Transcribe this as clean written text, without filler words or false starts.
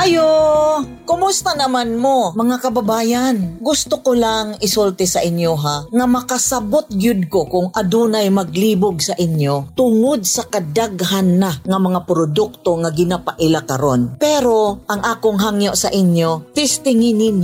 Ayo! Kumusta naman mo, mga kababayan? Gusto ko lang isulti sa inyo ha, nga makasabot gyud ko kung adunay maglibog sa inyo tungod sa kadaghan na nga mga produkto nga ginapaila karon. Pero ang akong hangyo sa inyo, testingin ninyo